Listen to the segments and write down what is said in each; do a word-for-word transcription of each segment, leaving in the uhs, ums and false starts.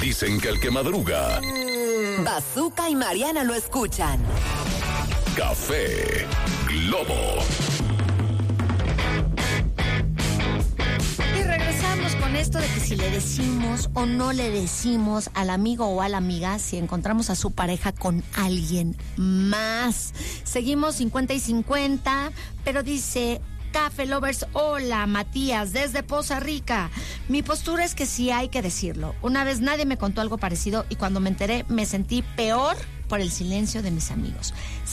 Dicen que el que madruga. Bazooka y Mariana lo escuchan. Café Globo. Y regresamos con esto de que si le decimos o no le decimos al amigo o a la amiga si encontramos a su pareja con alguien más. Seguimos cincuenta y cincuenta, pero dice... Café Lovers, hola, Matías, desde Poza Rica. Mi postura es que sí hay que decirlo. Una vez nadie me contó algo parecido y cuando me enteré me sentí peor por el silencio de mis amigos.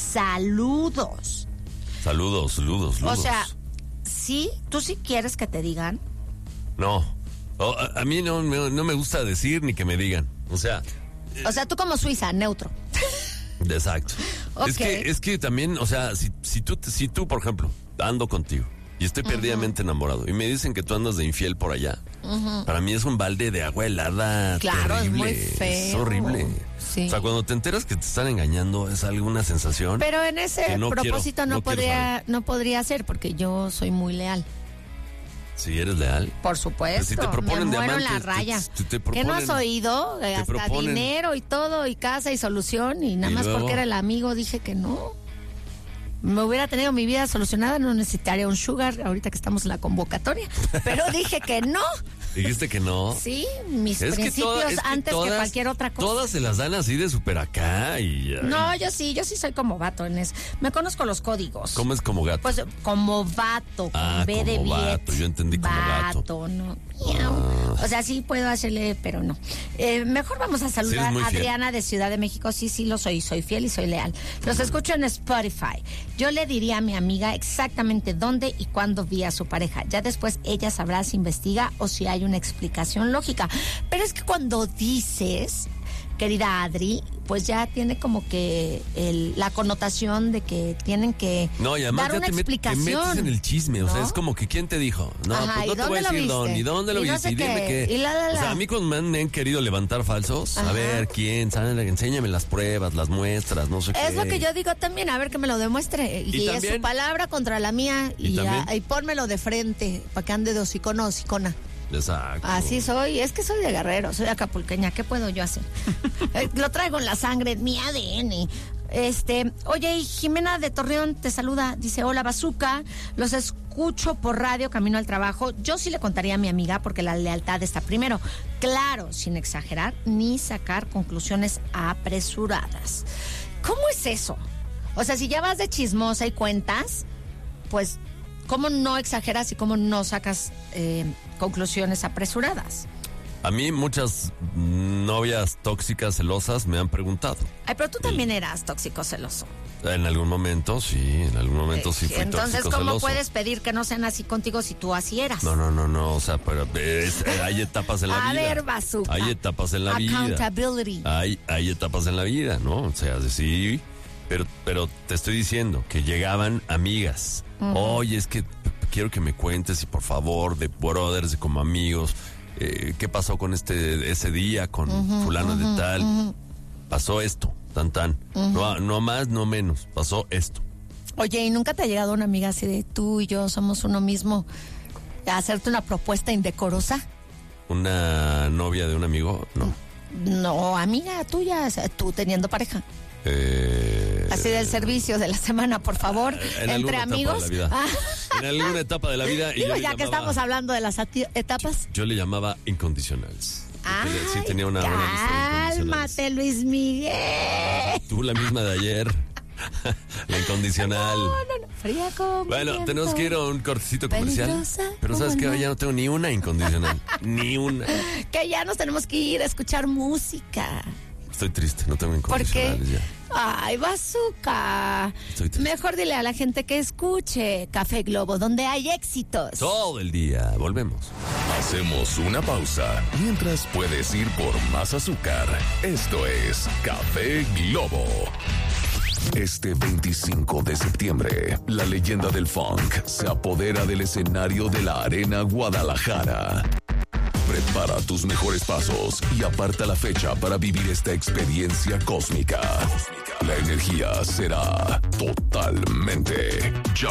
Saludos. Saludos, saludos, saludos. O sea, sí, tú sí quieres que te digan. No, oh, a, a mí no, no, no me gusta decir ni que me digan. O sea... O sea, tú como Suiza, neutro. Exacto. Okay. Es que, es que también, o sea, si, si tú, si tú, por ejemplo, ando contigo y estoy perdidamente uh-huh. enamorado y me dicen que tú andas de infiel por allá, uh-huh. para mí es un balde de agua helada. Claro, terrible. Es muy feo. Es horrible. Sí. O sea, cuando te enteras que te están engañando es alguna sensación. Pero en ese no propósito quiero, no, no podría, no podría ser porque yo soy muy leal. Si eres leal. Por supuesto. Pues si te proponen me muero diamantes, en la raya. Te, te, te proponen, ¿qué no has oído? Hasta proponen, dinero y todo, y casa y solución, y nada y más luego, porque era el amigo dije que no. Me hubiera tenido mi vida solucionada, no necesitaría un sugar ahorita que estamos en la convocatoria. Pero dije que no. ¿Dijiste que no? Sí, mis es principios que toda, es que antes todas, que cualquier otra cosa. Todas se las dan así de super acá y... Ay. No, yo sí, yo sí soy como vato en eso. Me conozco los códigos. ¿Cómo es como gato? Pues como vato, con ah, B de como Viet. vato, yo entendí como gato. Vato, no. Ah. O sea, sí puedo hacerle, pero no. Eh, mejor vamos a saludar a Adriana de Ciudad de México. Sí, sí lo soy, soy fiel y soy leal. Los escucho en Spotify. Yo le diría a mi amiga exactamente dónde y cuándo vi a su pareja. Ya después ella sabrá si investiga o si hay una explicación lógica. Pero es que cuando dices, querida Adri, pues ya tiene como que el, la connotación de que tienen que no, y además dar ya una te explicación. Te metes en el chisme, ¿no? o sea, es como que ¿quién te dijo? No, ajá, pues no te voy a decir dónde, ni dónde lo y viste, no sé y dime qué, qué. Y la, la, la. O sea, a mí cuando me han, me han querido levantar falsos, ajá. a ver, ¿quién? ¿Saben? Enséñame las pruebas, las muestras, no sé es qué. Es lo que yo digo también, a ver que me lo demuestre. Y, ¿Y es su palabra contra la mía, y, y, a, y pónmelo de frente, para que ande de hocicona a hocicona. Exacto. Así soy, es que soy de Guerrero, soy acapulqueña, ¿qué puedo yo hacer? Lo traigo en la sangre, mi A D N. Este, oye, y Jimena de Torreón te saluda, dice, hola Bazooka, los escucho por radio camino al trabajo. Yo sí le contaría a mi amiga porque la lealtad está primero. Claro, sin exagerar ni sacar conclusiones apresuradas. ¿Cómo es eso? O sea, si ya vas de chismosa y cuentas, pues, ¿cómo no exageras y cómo no sacas eh, conclusiones apresuradas? A mí muchas novias tóxicas, celosas, me han preguntado. Ay, pero tú también el... eras tóxico celoso. En algún momento, sí, en algún momento sí fui Entonces, tóxico ¿cómo celoso. puedes pedir que no sean así contigo si tú así eras? No, no, no, no, o sea, pero es, hay etapas en la A vida. A ver, Bazooka. Hay etapas en la vida. Accountability. Hay, hay etapas en la vida, ¿no? O sea, sí, pero, pero te estoy diciendo que llegaban amigas. Uh-huh. Oye, es que quiero que me cuentes y por favor, de brothers, de como amigos... Eh, ¿qué pasó con este ese día con uh-huh, fulano uh-huh, de tal? Uh-huh. Pasó esto, tan tan. Uh-huh. No, no más, no menos. Pasó esto. Oye, ¿y nunca te ha llegado una amiga así de tú y yo somos uno mismo a hacerte una propuesta indecorosa? ¿Una novia de un amigo? No. No, amiga tuya, o sea, tú teniendo pareja. Eh, Así del servicio de la semana, por favor, en entre amigos. Ah. En alguna etapa de la vida. Y Digo, yo ya llamaba, que estamos hablando de las etapas. Yo, yo le llamaba incondicionales. Ay, sí tenía una buena lista de cálmate, Luis Miguel. Ah, tú la misma de ayer. La incondicional. No, no, no. Fría como Bueno, viento, tenemos que ir a un cortecito comercial. Pero ¿sabes qué? No. Ya no tengo ni una incondicional. Ni una. Que ya nos tenemos que ir a escuchar música. Estoy triste, no tengo incondicionales. ¿Por qué? Ya. Ay, Bazooka. Mejor dile a la gente que escuche Café Globo, donde hay éxitos. Todo el día. Volvemos. Hacemos una pausa. Mientras puedes ir por más azúcar. Esto es Café Globo. Este veinticinco de septiembre, la leyenda del funk se apodera del escenario de la Arena Guadalajara. Prepara tus mejores pasos y aparta la fecha para vivir esta experiencia cósmica. La energía será totalmente ya